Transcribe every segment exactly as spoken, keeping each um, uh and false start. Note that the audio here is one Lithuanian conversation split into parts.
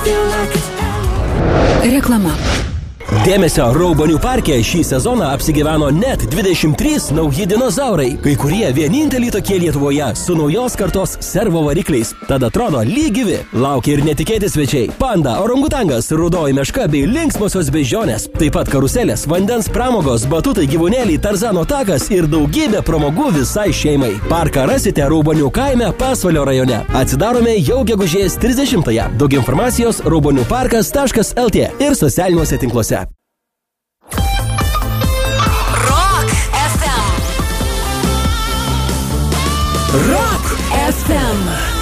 Reklama. Dėmesio, Raubonių parke šį sezoną apsigyveno net dvidešimt trys nauji dinozaurai, kai kurie vieninteliai tokie Lietuvoje su naujos kartos servo varikliais. Tad atrodo lyg gyvi. Laukia ir netikėti svečiai. Panda, orangutangas, rudoji meška bei linksmosios beždžionės. Taip pat karuselės, vandens pramogos, batutai, gyvūnėliai, Tarzano takas ir daugybė pramogų visai šeimai. Parką rasite Raubonių kaime Pasvalio rajone. Atsidarome jau gegužės trisdešimtąją. Daug informacijos rauboniuparkas taškas el tė ir socialiniuose tinkluose. Rock ef em.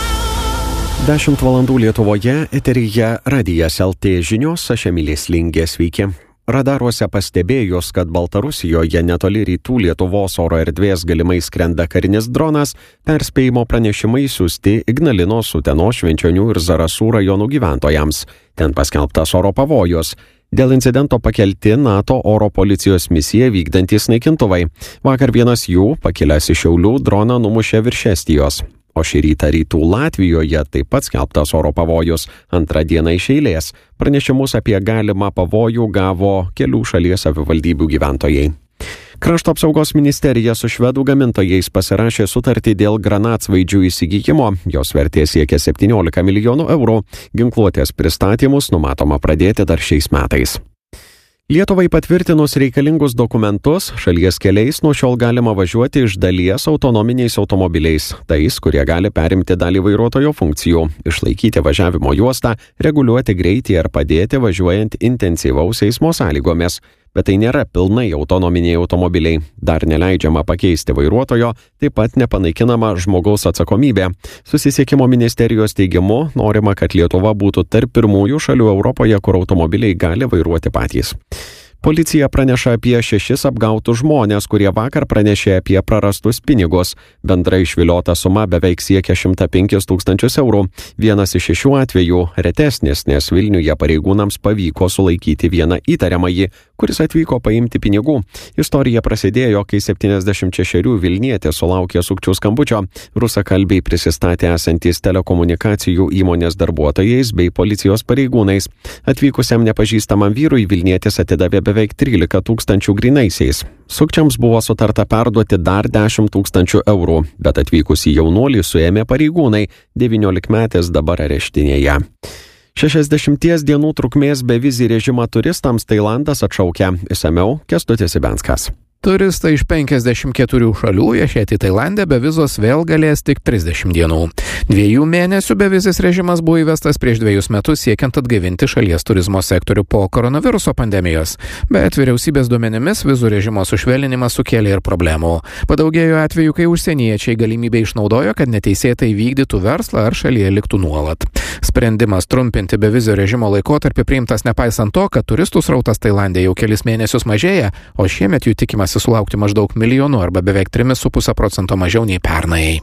dešimt valandų Lietuvoje, eteryje Radijas el tė žinios, aš Emilis Lingė, sveiki. Radaruose pastebėjus, kad Baltarusijoje netoli rytų Lietuvos oro erdvės galimai skrenda karinis dronas, perspėjimo pranešimai siųsti Ignalinos, Utenos, Švenčionių ir Zarasų rajonų gyventojams. Ten paskelbtas oro pavojus. Dėl incidento pakelti NATO oro policijos misiją vykdantys naikintuvai. Vakar vienas jų, pakilęs iš Šiaulių, droną numušė virš Estijos. O šį rytą rytų Latvijoje taip pat skelbtas oro pavojus, antrą dieną iš eilės. Pranešimus apie galimą pavojų gavo kelių šalies savivaldybių gyventojai. Krašto apsaugos ministerija su švedų gamintojais pasirašė sutartį dėl granatsvaidžių įsigijimo. Jos vertė siekia septyniolika milijonų eurų. Ginkluotės pristatymus numatoma pradėti dar šiais metais. Lietuvai patvirtinus reikalingus dokumentus, šalies keliais nuo šiol galima važiuoti iš dalies autonominiais automobiliais, tais, kurie gali perimti dalį vairuotojo funkcijų, išlaikyti važiavimo juostą, reguliuoti greitį ar padėti važiuojant intensyvaus eismo sąlygomis. Bet tai nėra pilnai autonominiai automobiliai. Dar neleidžiama pakeisti vairuotojo, taip pat nepanaikinama žmogaus atsakomybė. Susisiekimo ministerijos teigimu norima, kad Lietuva būtų tarp pirmųjų šalių Europoje, kur automobiliai gali vairuoti patys. Policija praneša apie šešis apgautus žmonės, kurie vakar pranešė apie prarastus pinigus. Bendra išviliota suma beveik siekia šimtą penkis tūkstančius eurų. Vienas iš šešių atvejų retesnis, nes Vilniuje pareigūnams pavyko sulaikyti vieną įtariamąjį, kuris atvyko paimti pinigų. Istorija prasidėjo, kai septyniasdešimt šešerių vilnietis sulaukė sukčių skambučio. Rusakalbiai prisistatė esantys telekomunikacijų įmonės darbuotojais bei policijos pareigūnais. Atvykusiam nepažįstamam vyrui vilnietis atidavė beveik trylika tūkstančių grynaisiais. Sukčiams buvo sutarta perduoti dar dešimt tūkstančių eurų, bet atvykusį jaunuolį suėmė pareigūnai, devyniolikmetis dabar areštinėje. šešiasdešimties dienų trukmės bevizį režimą turistams Tailandas atšaukia. Išsamiau Kęstutis Ibenskas. Turistai iš penkiasdešimt keturių šalių viešėti Tailande be vizos vėl galės tik trisdešimt dienų. Dviejų mėnesių bevizis režimas buvo įvestas prieš dviejus metus siekiant atgaivinti šalies turizmo sektorių po koronaviruso pandemijos. Bet vyriausybės duomenimis vizų režimo sušvelninimas sukėlė ir problemų. Padaugėjo atvejų, kai užsieniečiai galimybę išnaudojo, kad neteisėtai vykdytų verslą ar šalyje liktų nuolat. Sprendimas trumpinti bevizio režimo laikotarpį priimtas nepaisant to, kad turistų srautas Tailande jau kelis mėnesius mažėja, o šiemet jų tikimasi sulaukti maždaug milijonų arba beveik trimis su puse procento mažiau nei pernai.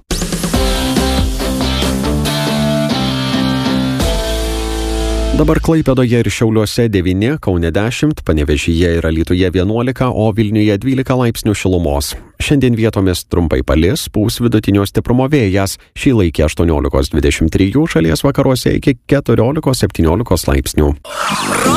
Dabar Klaipėdoje ir Šiauliuose devyni, Kaune dešimt, Panevėžyje ir Alytuje vienuolika, o Vilniuje dvylika laipsnių šilumos. Šiandien vietomis trumpai palis, pūs vidutinio stiprumo vėjas, šį laikė aštuoniolikos dvidešimt trijų, šalies vakaruose iki keturiolikos septyniolikos laipsnių.